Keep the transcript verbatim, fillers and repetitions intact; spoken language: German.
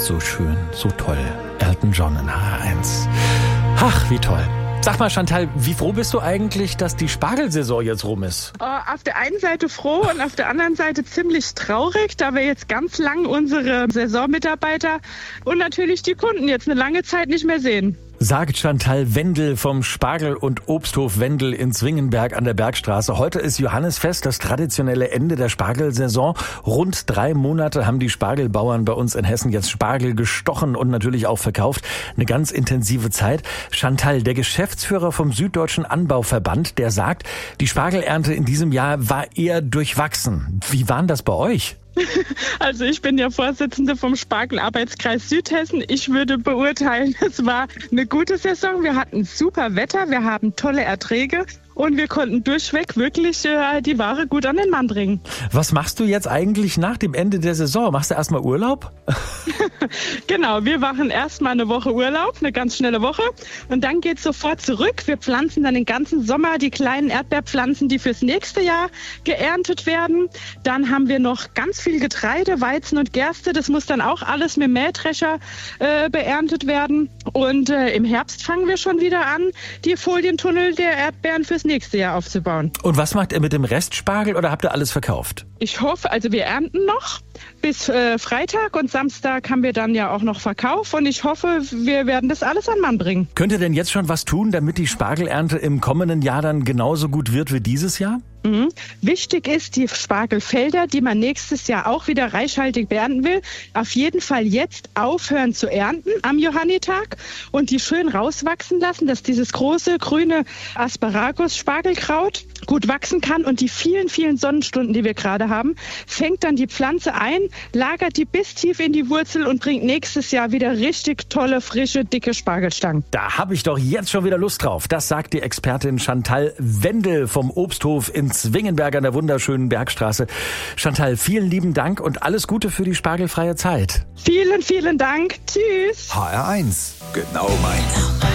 so schön, so toll. Elton John in H eins. Ach, wie toll. Sag mal, Chantal, wie froh bist du eigentlich, dass die Spargelsaison jetzt rum ist? Oh, auf der einen Seite froh und auf der anderen Seite ziemlich traurig, da wir jetzt ganz lang unsere Saisonmitarbeiter und natürlich die Kunden jetzt eine lange Zeit nicht mehr sehen. Sagt Chantal Wendel vom Spargel- und Obsthof Wendel in Zwingenberg an der Bergstraße. Heute ist Johannisfest, das traditionelle Ende der Spargelsaison. Rund drei Monate haben die Spargelbauern bei uns in Hessen jetzt Spargel gestochen und natürlich auch verkauft. Eine ganz intensive Zeit. Chantal, der Geschäftsführer vom Süddeutschen Anbauverband, der sagt, die Spargelernte in diesem Jahr war eher durchwachsen. Wie war denn das bei euch? Also ich bin ja Vorsitzende vom Spargelarbeitskreis Südhessen. Ich würde beurteilen, es war eine gute Saison. Wir hatten super Wetter, wir haben tolle Erträge und wir konnten durchweg wirklich äh, die Ware gut an den Mann bringen. Was machst du jetzt eigentlich nach dem Ende der Saison? Machst du erstmal Urlaub? Genau, wir machen erstmal eine Woche Urlaub, eine ganz schnelle Woche und dann geht's sofort zurück. Wir pflanzen dann den ganzen Sommer die kleinen Erdbeerpflanzen, die fürs nächste Jahr geerntet werden. Dann haben wir noch ganz viel Getreide, Weizen und Gerste. Das muss dann auch alles mit dem Mähdrescher äh, beerntet werden. Und äh, im Herbst fangen wir schon wieder an, die Folientunnel der Erdbeeren fürs nächste Jahr aufzubauen. Und was macht ihr mit dem Restspargel oder habt ihr alles verkauft? Ich hoffe, also wir ernten noch bis äh, Freitag und Samstag haben wir dann ja auch noch Verkauf und ich hoffe, wir werden das alles an Mann bringen. Könnt ihr denn jetzt schon was tun, damit die Spargelernte im kommenden Jahr dann genauso gut wird wie dieses Jahr? Mhm. Wichtig ist, die Spargelfelder, die man nächstes Jahr auch wieder reichhaltig beernten will, auf jeden Fall jetzt aufhören zu ernten am Johannitag und die schön rauswachsen lassen, dass dieses große grüne Asparagus-Spargelkraut gut wachsen kann und die vielen, vielen Sonnenstunden, die wir gerade haben, fängt dann die Pflanze ein, lagert die bis tief in die Wurzel und bringt nächstes Jahr wieder richtig tolle, frische, dicke Spargelstangen. Da habe ich doch jetzt schon wieder Lust drauf. Das sagt die Expertin Chantal Wendel vom Obsthof in Zwingenberg an der wunderschönen Bergstraße. Chantal, vielen lieben Dank und alles Gute für die spargelfreie Zeit. Vielen, vielen Dank. Tschüss. H R eins. Genau meins.